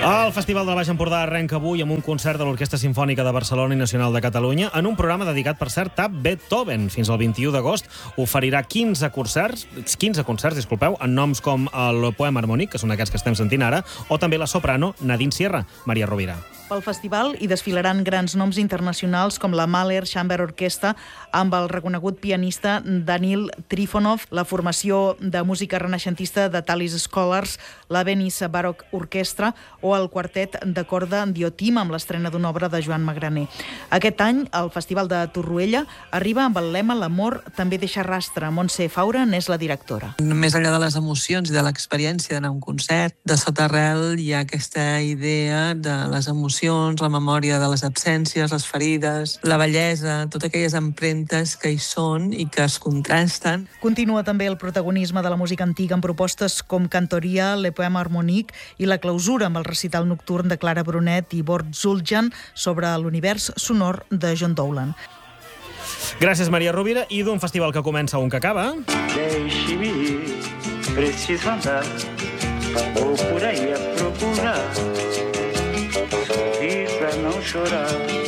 El Festival del Baix Empordà arrenca avui amb un concert de l'Orquestra Simfònica de Barcelona i Nacional de Catalunya en un programa dedicat, per cert, a Beethoven. Fins al 21 d'agost oferirà 15 concerts, en noms com el Poema Harmònic, que són aquests que estem sentint ara, o també la soprano Nadine Sierra. Maria Rovira. Pel festival hi desfilaran grans noms internacionals com la Mahler Chamber Orchestra amb el reconegut pianista Danil Trifonov, la formació de música renaixentista de Talis Scholars, la Venice Baroque Orchestra o el quartet de corda Diotim amb l'estrena d'una obra de Joan Magraner. Aquest any, el Festival de Torroella arriba amb el lema «L'amor també deixa rastre». Montse Faura n'és la directora. Més enllà de les emocions i de l'experiència d'anar a un concert, de sotarrel hi ha aquesta idea de les emocions, la memòria de les absències, les ferides, la bellesa, totes aquelles empremtes que hi són i que es contrasten. Continua també el protagonisme de la música antiga amb propostes com Cantoria, Le Poème Harmonique i la clausura amb el recital nocturn de Clara Brunet i Bort Zuljan sobre l'univers sonor de John Dowland. Gràcies, Maria Rovira. I d'un festival que comença un que acaba... Deixe-me, preciso andar, vou por aí a procurar, sorrir pra não chorar.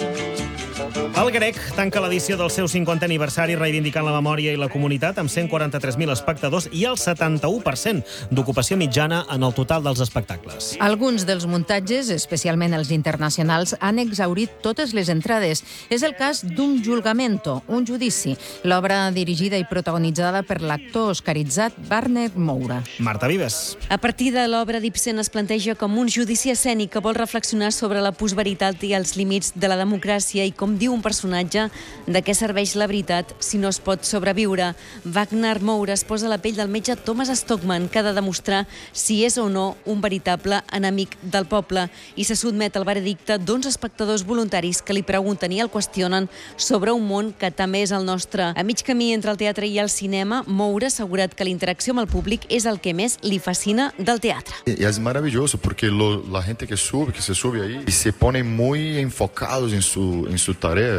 El Grec tanca l'edició del seu 50è aniversari reivindicant la memòria i la comunitat amb 143.000 espectadors i el 71% d'ocupació mitjana en el total dels espectacles. Alguns dels muntatges, especialment els internacionals, han exhaurit totes les entrades. És el cas d'Un Julgamento, un judici, l'obra dirigida i protagonitzada per l'actor oscaritzat Warner Moura. Marta Vives. A partir de l'obra d'Ibsen es planteja com un judici escènic que vol reflexionar sobre la postveritat i els límits de la democràcia i, com diu un personatge, de què serveix la veritat si no es pot sobreviure. Wagner Moura es posa a la pell del metge Thomas Stockman, que ha de demostrar si és o no un veritable enemic del poble, i se sotmet al veredicte d'11 espectadors voluntaris que li pregunten i el qüestionen sobre un món que també és el nostre. A mig camí entre el teatre i el cinema, Moura ha assegurat que la interacció amb el públic és el que més li fascina del teatre. Y es maravilloso porque la gente que se sube ahí y se ponen muy enfocados en su tarea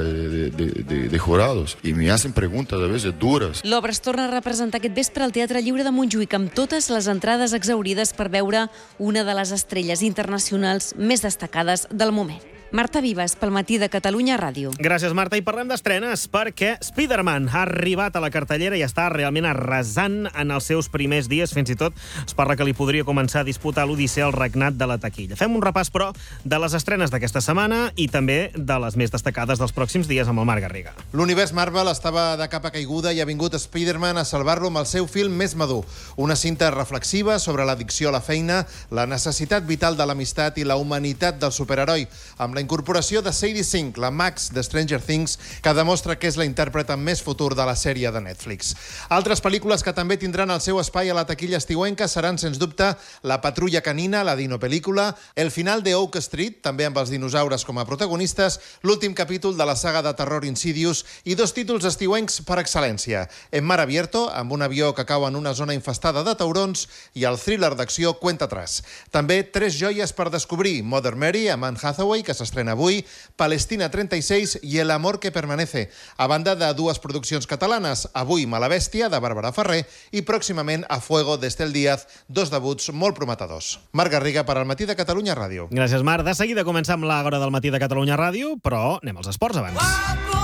de jurados y me hacen preguntas a veces duras. L'obra es torna a representar aquest vespre al Teatre Lliure de Montjuïc amb totes les entrades exhaurides per veure una de les estrelles internacionals més destacades del moment. Marta Vives, pel Matí de Catalunya Ràdio. Gràcies, Marta. I parlem d'estrenes perquè Spider-Man ha arribat a la cartellera i està realment arrasant en els seus primers dies. Fins i tot es parla que li podria començar a disputar l'Odissea el regnat de la taquilla. Fem un repàs, però, de les estrenes d'aquesta setmana i també de les més destacades dels pròxims dies amb el Marc Garriga. L'univers Marvel estava de capa caiguda i ha vingut Spider-Man a salvar-lo amb el seu film més madur. Una cinta reflexiva sobre l'addicció a la feina, la necessitat vital de l'amistat i la humanitat del superheroi, amb la incorporació de Sadie Sink, la Max de Stranger Things, que demostra que és la intèrpret amb més futur de la sèrie de Netflix. Altres pel·lícules que també tindran el seu espai a la taquilla estiuenca seran, sens dubte, La patrulla canina, la dinopel·lícula, el final de Oak Street, també amb els dinosaures com a protagonistes, l'últim capítol de la saga de terror Insidious i dos títols estiuencs per excel·lència, En mar abierto, amb un avió que cau en una zona infestada de taurons, i el thriller d'acció Cuenta atrás. També tres joies per descobrir, Mother Mary, amb Anne Hathaway, que s'estrena avui, Palestina 36 i El amor que permanece, a banda de dues produccions catalanes, avui Mala bèstia, de Bàrbara Ferrer, i pròximament A fuego, d'Estel Díaz, dos debuts molt prometedors. Marc Garriga per al Matí de Catalunya Ràdio. Gràcies, Marc. De seguida comencem l'Àgora del Matí de Catalunya Ràdio, però anem als esports abans.